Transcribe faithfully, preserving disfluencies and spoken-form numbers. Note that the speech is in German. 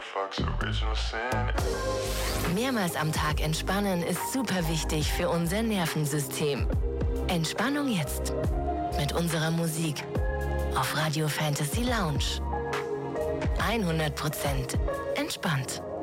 Mehrmals am Tag entspannen ist super wichtig für unser Nervensystem. Entspannung jetzt mit unserer Musik auf Radio Fantasy Lounge. hundert Prozent entspannt.